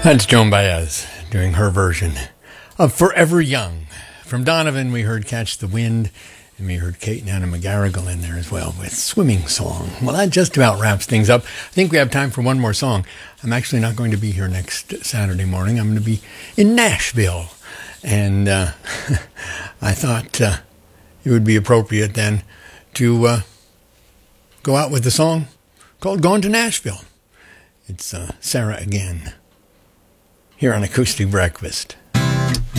That's Joan Baez doing her version of Forever Young. From Donovan, we heard Catch the Wind, and we heard Kate and Anna McGarrigle in there as well with Swimming Song. Well, that just about wraps things up. I think we have time for one more song. I'm actually not going to be here next Saturday morning. I'm going to be in Nashville. And I thought it would be appropriate then to go out with a song called Gone to Nashville. It's Sarah again, here on Acoustic Breakfast.